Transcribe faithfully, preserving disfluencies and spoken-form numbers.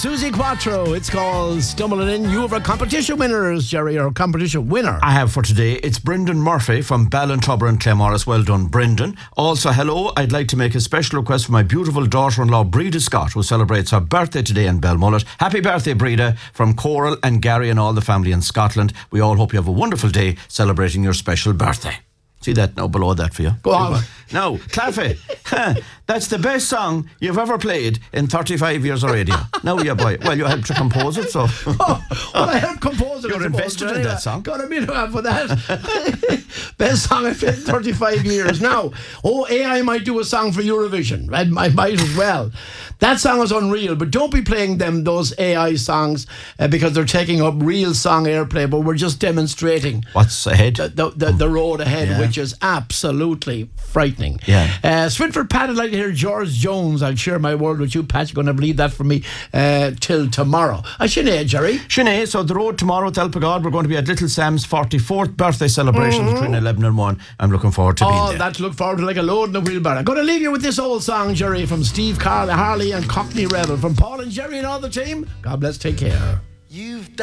Susie Quattro, it's called Stumbling In. You have our competition winners, Jerry, or competition winner. I have for today, it's Brendan Murphy from Ballintubber and Claremorris. Well done, Brendan. Also, hello, I'd like to make a special request for my beautiful daughter-in-law, Breda Scott, who celebrates her birthday today in Belmullet. Happy birthday, Breda, from Coral and Gary and all the family in Scotland. We all hope you have a wonderful day celebrating your special birthday. See that now below that for you. Go on. Now, Claffey, that's the best song you've ever played in thirty-five years of radio. Now you boy, well, you helped to compose it, so. Oh, well, I helped compose it. You're invested in that song. Got a bit of for that. Best song I've played in thirty-five years. Now, oh, A I might do a song for Eurovision. I, I might as well. That song is unreal, but don't be playing them, those A I songs, uh, because they're taking up real song airplay, but we're just demonstrating. What's ahead? The, the, the, the road ahead, yeah. which is absolutely frightening. Yeah. Uh, Swinford Pat, I'd like to hear George Jones. I'll share my word with you, Pat. You're going to leave that for me uh, till tomorrow. Uh, Sinead, Jerry. Sinead, so the road tomorrow at Elpagod, we're going to be at Little Sam's forty-fourth birthday celebration mm-hmm. between eleven and one. I'm looking forward to oh, being there. Oh, that look forward to like a load in the wheelbarrow. I'm going to leave you with this old song, Jerry, from Steve Carl, Harley and Cockney Rebel. From Paul and Jerry and all the team, God bless, take care. You've